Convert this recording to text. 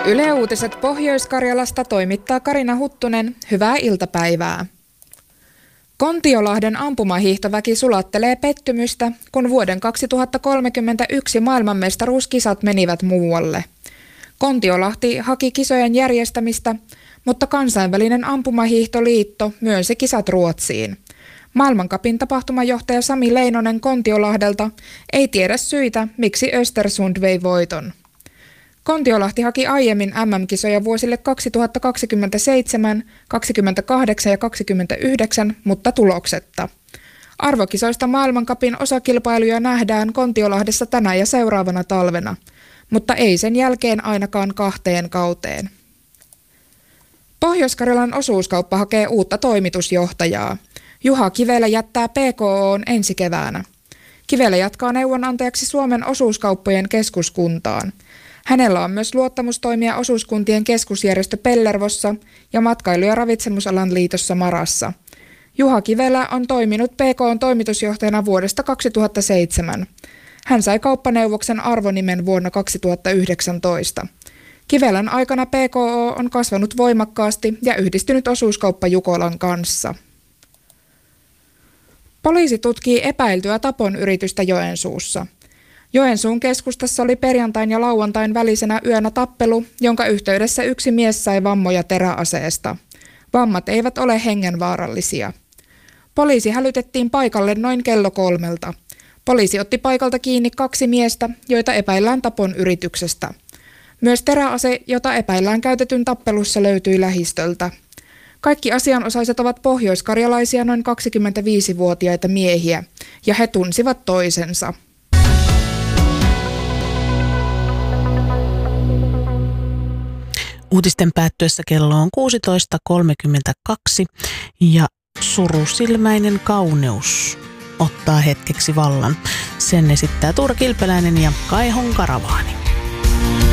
Yle Uutiset Pohjois-Karjalasta toimittaa Karina Huttunen. Hyvää iltapäivää. Kontiolahden ampumahiihtoväki sulattelee pettymystä, kun vuoden 2031 maailmanmestaruuskisat menivät muualle. Kontiolahti haki kisojen järjestämistä, mutta kansainvälinen ampumahiihtoliitto myönsi kisat Ruotsiin. Maailmancupin tapahtumajohtaja Sami Leinonen Kontiolahdelta ei tiedä syitä, miksi Östersund vei voiton. Kontiolahti haki aiemmin MM-kisoja vuosille 2027, 28 ja 29, mutta tuloksetta. Arvokisoista maailmancupin osakilpailuja nähdään Kontiolahdessa tänä ja seuraavana talvena, mutta ei sen jälkeen ainakaan 2 kauteen. Pohjois-Karjalan osuuskauppa hakee uutta toimitusjohtajaa. Juha Kivelä jättää PKO:n ensi keväänä. Kivelä jatkaa neuvonantajaksi Suomen osuuskauppojen keskuskuntaan. Hänellä on myös luottamustoimia osuuskuntien keskusjärjestö Pellervossa ja matkailu- ja ravitsemusalan liitossa Marassa. Juha Kivelä on toiminut PK:n toimitusjohtajana vuodesta 2007. Hän sai kauppaneuvoksen arvonimen vuonna 2019. Kivelän aikana PKO on kasvanut voimakkaasti ja yhdistynyt osuuskauppa Jukolan kanssa. Poliisi tutkii epäiltyä tapon yritystä Joensuussa. Joensuun keskustassa oli perjantain ja lauantain välisenä yönä tappelu, jonka yhteydessä yksi mies sai vammoja teräaseesta. Vammat eivät ole hengenvaarallisia. Poliisi hälytettiin paikalle noin kello 3. Poliisi otti paikalta kiinni 2 miestä, joita epäillään tapon yrityksestä. Myös teräase, jota epäillään käytetyn tappelussa, löytyi lähistöltä. Kaikki asianosaiset ovat pohjoiskarjalaisia noin 25-vuotiaita miehiä, ja he tunsivat toisensa. Uutisten päättyessä kello on 16.32 ja surusilmäinen kauneus ottaa hetkeksi vallan. Sen esittää Tuura Kilpeläinen ja Kaihon Karavaani.